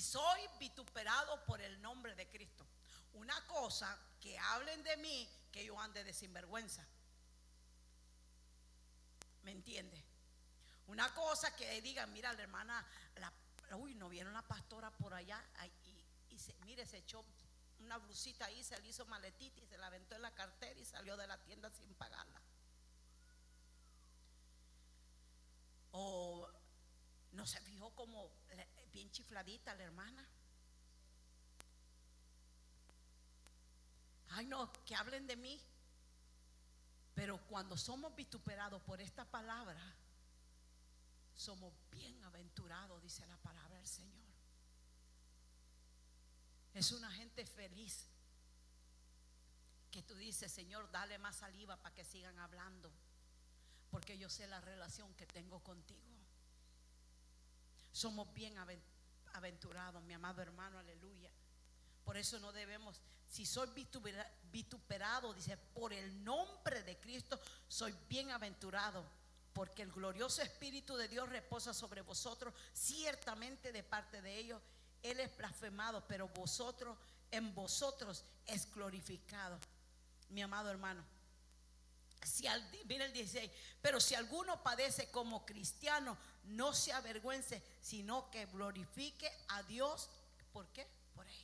si soy vituperado por el nombre de Cristo. Una cosa que hablen de mí, que yo ande de sinvergüenza. ¿Me entiende? Una cosa que digan, mira, la hermana, uy, no vieron la pastora por allá, mire, se echó una blusita ahí, se le hizo maletita y se la aventó en la cartera y salió de la tienda sin pagarla. O no se fijó como bien chifladita la hermana. Ay, no, que hablen de mí. Pero cuando somos vituperados por esta palabra, somos bienaventurados, dice la palabra del Señor. Es una gente feliz que tú dices, Señor, dale más saliva para que sigan hablando, porque yo sé la relación que tengo contigo. Somos bienaventurados, mi amado hermano, aleluya. Por eso no debemos, si soy vituperado, dice, por el nombre de Cristo, soy bienaventurado, porque el glorioso Espíritu de Dios reposa sobre vosotros. Ciertamente de parte de ellos Él es blasfemado, pero en vosotros es glorificado. Mi amado hermano, mira el 16, pero si alguno padece como cristiano, no se avergüence, sino que glorifique a Dios. ¿Por qué? Por ello.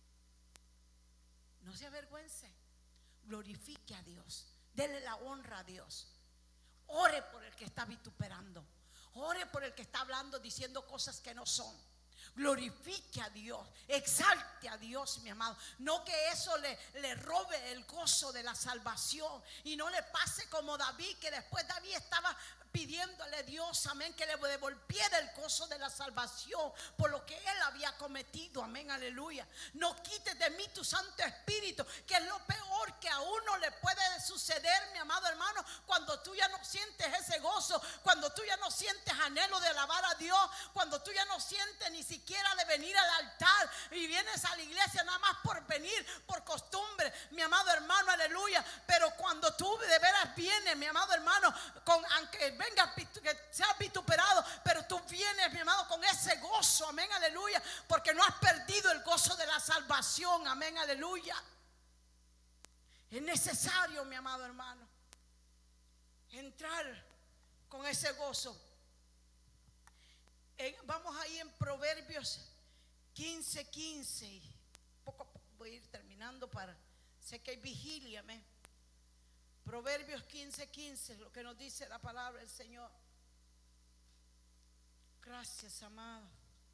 No se avergüence, glorifique a Dios, dele la honra a Dios. Ore por el que está vituperando, ore por el que está hablando, diciendo cosas que no son. Glorifique a Dios, exalte a Dios, mi amado. No que eso le robe el gozo de la salvación y no le pase como David, que después David estaba pidiéndole a Dios, amén, que le devolviera el gozo de la salvación por lo que él había cometido, amén, aleluya. No quites de mí tu Santo Espíritu, que es lo peor que a uno le puede suceder, mi amado hermano, cuando tú ya no sientes ese gozo, cuando tú ya no sientes anhelo de alabar a Dios, cuando tú ya no sientes ni siquiera de venir al altar y vienes a la iglesia nada más por venir, por costumbre, mi amado hermano, aleluya. Pero cuando tú de veras vienes, mi amado hermano, aunque vengas, que seas vituperado, pero tú vienes, mi amado, con ese gozo, amén, aleluya, porque no has perdido el gozo de la salvación, amén, aleluya. Es necesario, mi amado hermano, entrar con ese gozo. Vamos ahí en Proverbios 15:15. Poco a poco voy a ir terminando, sé que hay vigilia, amén. Proverbios 15:15, lo que nos dice la palabra del Señor. Gracias, amado.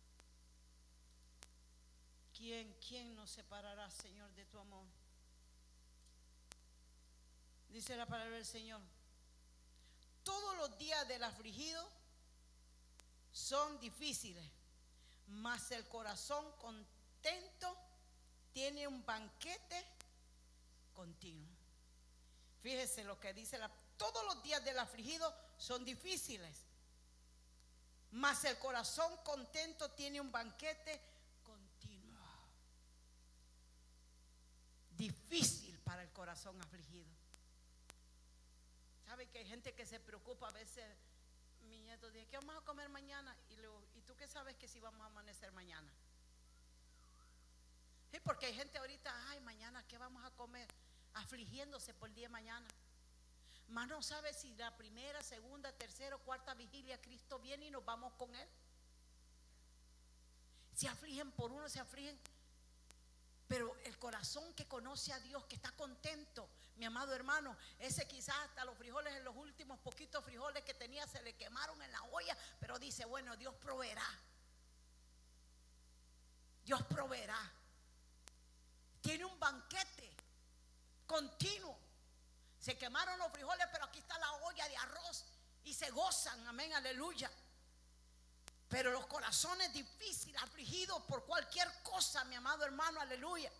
¿Quién nos separará, Señor, de tu amor? Dice la palabra del Señor: todos los días del afligido son difíciles, mas el corazón contento tiene un banquete continuo. Fíjese lo que dice todos los días del afligido son difíciles, mas el corazón contento tiene un banquete continuo. Difícil para el corazón afligido. ¿Sabe que hay gente que se preocupa a veces? Mi nieto dice, ¿qué vamos a comer mañana? ¿Y tú qué sabes que si vamos a amanecer mañana? Sí, porque hay gente ahorita, ay, mañana ¿qué vamos a comer? Afligiéndose por el día de mañana. Más no sabe si la primera, segunda, tercera o cuarta vigilia Cristo viene y nos vamos con Él. Se afligen por uno, se afligen. Pero el corazón que conoce a Dios, que está contento, mi amado hermano, ese quizás hasta los frijoles, en los últimos poquitos frijoles que tenía, se le quemaron en la olla, pero dice, bueno, Dios proveerá. Dios proveerá. Tiene un banquete continuo. Se quemaron los frijoles, pero aquí está la olla de arroz y se gozan, amén, aleluya. Pero los corazones difíciles, afligidos por cualquier cosa, mi amado hermano, aleluya.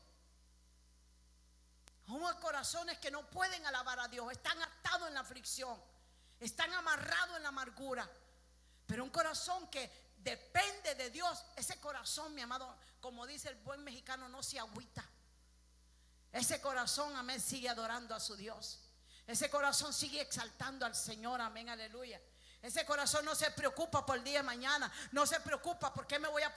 Unos corazones que no pueden alabar a Dios, están atados en la aflicción, están amarrados en la amargura. Pero un corazón que depende de Dios, ese corazón, mi amado, como dice el buen mexicano, no se agüita. Ese corazón, amén, sigue adorando a su Dios. Ese corazón sigue exaltando al Señor, amén, aleluya. Ese corazón no se preocupa por el día de mañana, no se preocupa por qué me voy a